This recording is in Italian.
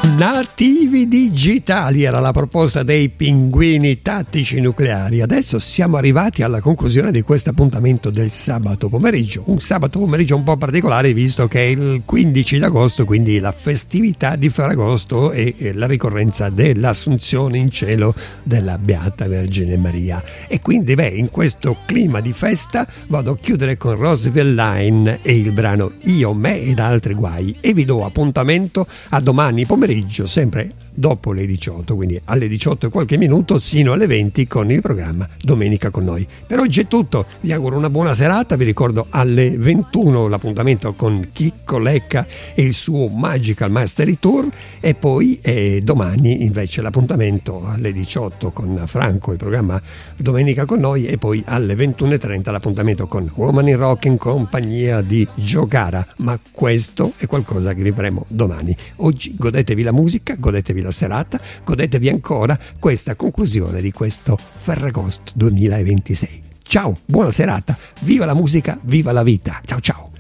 Nativi digitali era la proposta dei Pinguini Tattici Nucleari. Adesso siamo arrivati alla conclusione di questo appuntamento del sabato pomeriggio. Un sabato pomeriggio un po' particolare visto che è il 15 d'agosto, quindi la festività di Ferragosto e la ricorrenza dell'Assunzione in cielo della Beata Vergine Maria. E quindi in questo clima di festa vado a chiudere con Roseville Line e il brano Io, me ed altri guai, e vi do appuntamento a domani pomeriggio, sempre dopo le 18, quindi alle 18 e qualche minuto sino alle 20 con il programma Domenica con noi. Per oggi è tutto, vi auguro una buona serata, vi ricordo alle 21 l'appuntamento con Chicco Lecca e il suo Magical Mastery Tour, e poi domani invece l'appuntamento alle 18 con Franco, il programma Domenica con noi, e poi alle 21:30 l'appuntamento con Woman in Rock in compagnia di Joe Gara. Ma questo è qualcosa che rifaremo domani. Oggi godetevi la musica, godetevi la serata, godetevi ancora questa conclusione di questo Ferragosto 2026. Ciao, buona serata, viva la musica, viva la vita, ciao ciao.